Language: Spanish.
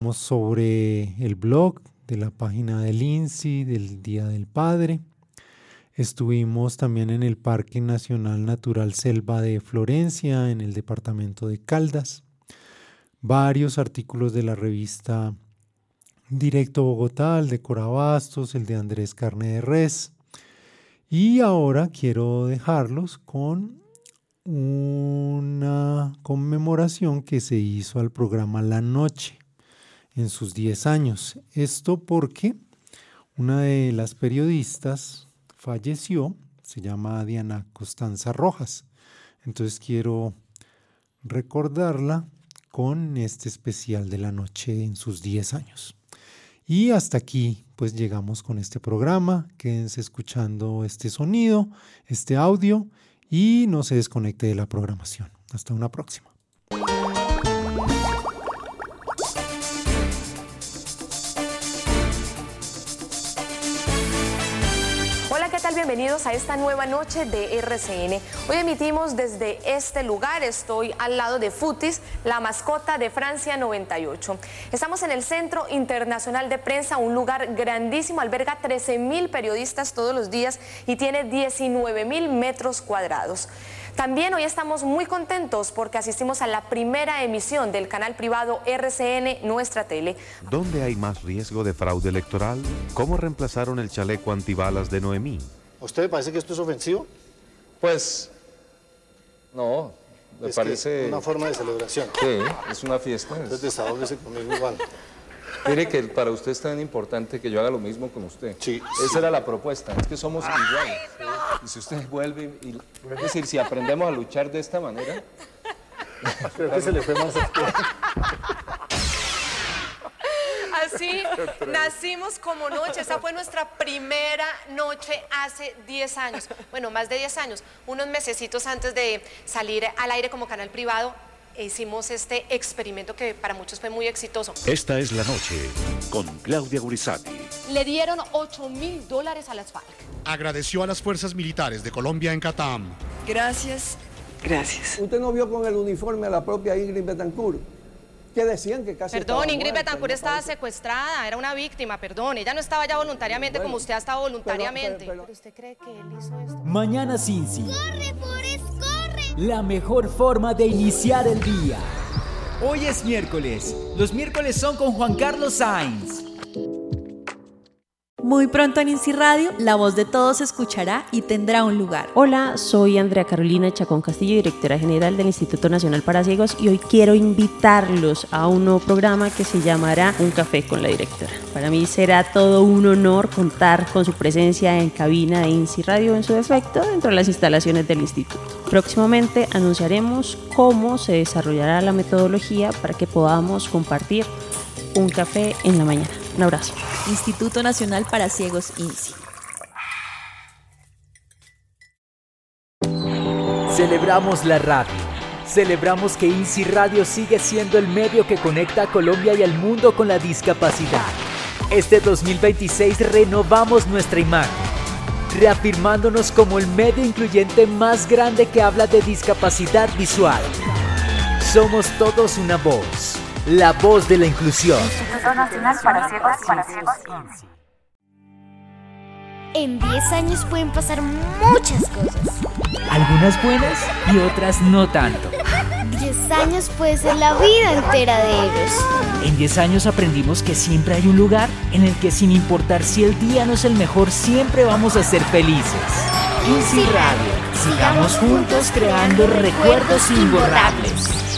Sobre el blog de la página del INSI del Día del Padre. Estuvimos también en el Parque Nacional Natural Selva de Florencia, en el departamento de Caldas. Varios artículos de la revista Directo Bogotá, el de Cora Bastos, el de Andrés Carne de Res. Y ahora quiero dejarlos con una conmemoración que se hizo al programa La Noche en sus 10 años. Esto porque una de las periodistas falleció, se llama Diana Constanza Rojas. Entonces quiero recordarla con este especial de La Noche en sus 10 años. Y hasta aquí pues llegamos con este programa. Quédense escuchando este sonido, este audio y no se desconecte de la programación. Hasta una próxima. Bienvenidos a esta nueva noche de RCN. Hoy emitimos desde este lugar. Estoy al lado de Futis, la mascota de Francia 98. Estamos en el Centro Internacional de Prensa, un lugar grandísimo, alberga 13.000 periodistas todos los días y tiene 19.000 metros cuadrados. También hoy estamos muy contentos porque asistimos a la primera emisión del canal privado RCN Nuestra Tele. ¿Dónde hay más riesgo de fraude electoral? ¿Cómo reemplazaron el chaleco antibalas de Noemí? ¿A usted le parece que esto es ofensivo? Pues, no, me parece... una forma de celebración. Sí, es una fiesta. Entonces desahógese conmigo igual. Mire que para usted es tan importante que yo haga lo mismo con usted. Sí. Esa era la propuesta, es que somos iguales. Y si usted vuelve, es decir, si aprendemos a luchar de esta manera... Creo que se le fue más a usted. Así nacimos como Noche. Esa fue nuestra primera noche hace 10 años. Bueno, más de 10 años. Unos mesecitos antes de salir al aire como canal privado, hicimos este experimento que para muchos fue muy exitoso. Esta es La Noche con Claudia Gurizati. Le dieron $8.000 a las FARC. Agradeció a las fuerzas militares de Colombia en Catam. Gracias. Gracias. ¿Usted no vio con el uniforme a la propia Ingrid Betancourt? Que decían que casi... Perdón, Ingrid Betancourt estaba secuestrada, era una víctima, perdón. Ella no estaba ya voluntariamente como usted ha estado voluntariamente. Pero ¿usted cree que él hizo esto? Mañanas INSI. ¡Corre, Forrest, corre! La mejor forma de iniciar el día. Hoy es miércoles. Los miércoles son con Juan Carlos Sainz. Muy pronto en INSI Radio, la voz de todos se escuchará y tendrá un lugar. Hola, soy Andrea Carolina Chacón Castillo, directora general del Instituto Nacional para Ciegos, y hoy quiero invitarlos a un nuevo programa que se llamará Un Café con la Directora. Para mí será todo un honor contar con su presencia en cabina de INSI Radio en su defecto dentro de las instalaciones del instituto. Próximamente anunciaremos cómo se desarrollará la metodología para que podamos compartir un café en la mañana. Un abrazo. Instituto Nacional para Ciegos INSI. Celebramos la radio. Celebramos que INSI Radio sigue siendo el medio que conecta a Colombia y al mundo con la discapacidad. Este 2026 renovamos nuestra imagen, reafirmándonos como el medio incluyente más grande que habla de discapacidad visual. Somos todos una voz. La voz de la inclusión. Instituto Nacional para Ciegos INSI. En 10 años pueden pasar muchas cosas. Algunas buenas y otras no tanto. 10 años puede ser la vida entera de ellos. En 10 años aprendimos que siempre hay un lugar en el que, sin importar si el día no es el mejor, siempre vamos a ser felices. INSI Radio. Sigamos juntos creando recuerdos imborrables.